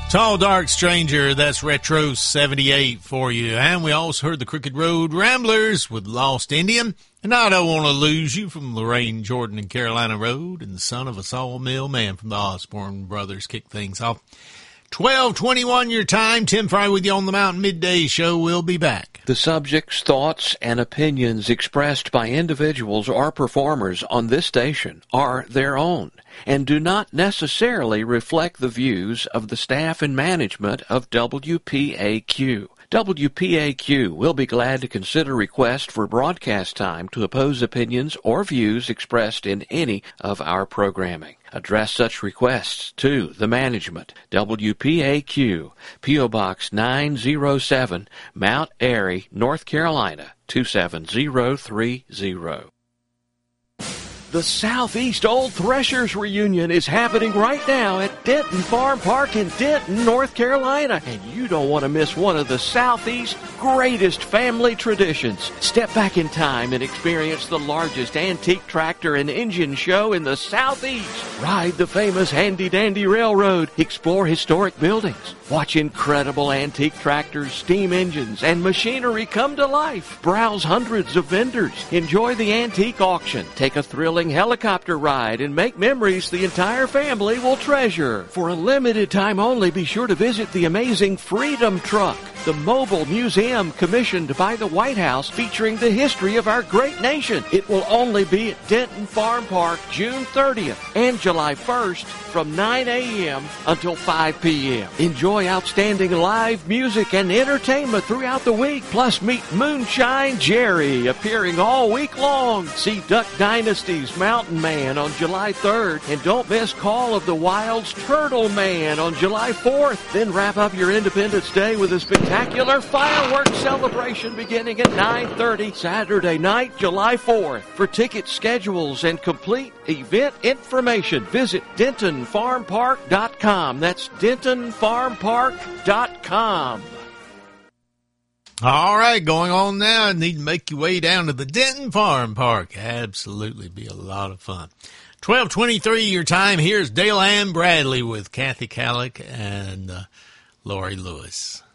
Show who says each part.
Speaker 1: Tall Dark Stranger, that's Retro 78 for you. And we also heard the Crooked Road Ramblers with Lost Indian. And I Don't Want to Lose You from Lorraine Jordan and Carolina Road. And the Son of a Sawmill Man from the Osborne Brothers kick things off. 12:21 your time. Tim Fry with you on the Mountain Midday Show. We'll be back.
Speaker 2: The subjects, thoughts, and opinions expressed by individuals or performers on this station are their own and do not necessarily reflect the views of the staff and management of WPAQ. WPAQ will be glad to consider requests for broadcast time to oppose opinions or views expressed in any of our programming. Address such requests to the management. WPAQ, P.O. Box 907, Mount Airy, North Carolina, 27030. The Southeast Old Threshers Reunion is happening right now at Denton Farm Park in Denton, North Carolina. And you don't want to miss one of the Southeast's greatest family traditions. Step back in time and experience the largest antique tractor and engine show in the Southeast. Ride the famous Handy Dandy Railroad. Explore historic buildings. Watch incredible antique tractors, steam engines, and machinery come to life. Browse hundreds of vendors. Enjoy the antique auction. Take a thrilling helicopter ride and make memories the entire family will treasure. For a limited time only, be sure to visit the amazing Freedom Truck, the mobile museum commissioned by the White House featuring the history of our great nation. It will only be at Denton Farm Park June 30th and July 1st from 9 a.m. until 5 p.m. Enjoy outstanding live music and entertainment throughout the week. Plus, meet Moonshine Jerry appearing all week long. See Duck Dynasty's Mountain Man on July 3rd. And don't miss Call of the Wild's Turtle Man on July 4th. Then wrap up your Independence Day with a spectacular fireworks celebration beginning at 9:30 Saturday night, July 4th. For ticket schedules and complete event information, visit DentonFarmPark.com. That's DentonFarmPark.com.
Speaker 1: All right, going on now. Need to make your way down to the Denton Farm Park. Absolutely be a lot of fun. 12:23 your time. Here's Dale Ann Bradley with Kathy Kallick and Lori Lewis.